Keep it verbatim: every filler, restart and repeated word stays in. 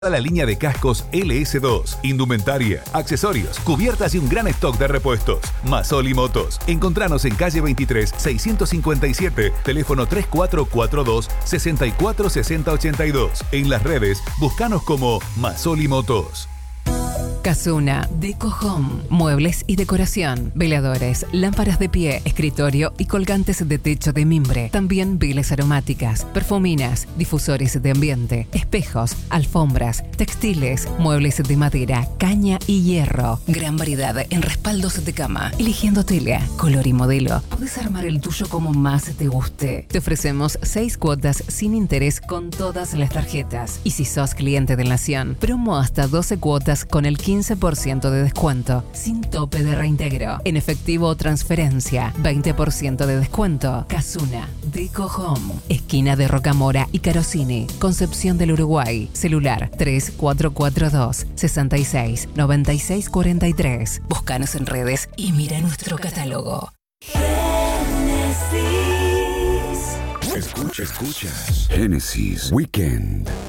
La línea de cascos L S dos, indumentaria, accesorios, cubiertas y un gran stock de repuestos. Masoli Motos. Encontranos en calle veintitrés, seiscientos cincuenta y siete, teléfono tres cuatro cuatro dos, seis cuatro seis cero ocho dos. En las redes, búscanos como Masoli Motos. Casuna, Deco Home, muebles y decoración, veladores, lámparas de pie, escritorio y colgantes de techo de mimbre. También velas aromáticas, perfuminas, difusores de ambiente, espejos, alfombras, textiles, muebles de madera, caña y hierro. Gran variedad en respaldos de cama. Eligiendo tela, color y modelo, puedes armar el tuyo como más te guste. Te ofrecemos seis cuotas sin interés con todas las tarjetas. Y si sos cliente de Nación, promo hasta doce cuotas con el quince por ciento de descuento, sin tope de reintegro. En efectivo o transferencia, veinte por ciento de descuento. Casuna, Deco Home, esquina de Rocamora y Carosini, Concepción del Uruguay. Celular tres cuatro cuatro dos, seis seis, nueve seis cuatro tres. Búscanos en redes y mira nuestro catálogo. Génesis. Escucha, escuchas. Génesis Weekend.